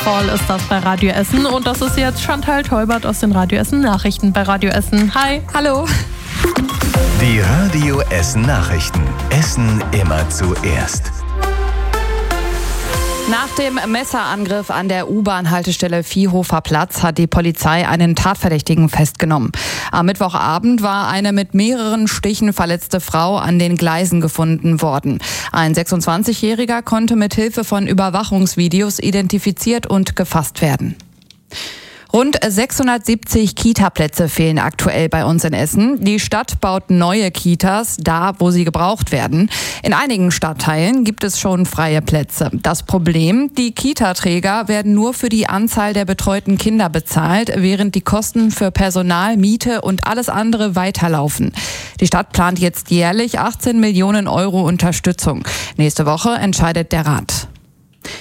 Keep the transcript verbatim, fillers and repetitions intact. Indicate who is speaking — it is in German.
Speaker 1: Call ist das bei Radio Essen und das ist jetzt Chantal Teubert aus den Radio Essen Nachrichten bei Radio Essen. Hi.
Speaker 2: Hallo.
Speaker 3: Die Radio Essen Nachrichten. Essen immer zuerst.
Speaker 2: Nach dem Messerangriff an der U-Bahn-Haltestelle Viehhofer Platz hat die Polizei einen Tatverdächtigen festgenommen. Am Mittwochabend war eine mit mehreren Stichen verletzte Frau an den Gleisen gefunden worden. Ein sechsundzwanzigjähriger konnte mit Hilfe von Überwachungsvideos identifiziert und gefasst werden. Rund sechshundertsiebzig Kita-Plätze fehlen aktuell bei uns in Essen. Die Stadt baut neue Kitas, da wo sie gebraucht werden. In einigen Stadtteilen gibt es schon freie Plätze. Das Problem, die Kita-Träger werden nur für die Anzahl der betreuten Kinder bezahlt, während die Kosten für Personal, Miete und alles andere weiterlaufen. Die Stadt plant jetzt jährlich achtzehn Millionen Euro Unterstützung. Nächste Woche entscheidet der Rat.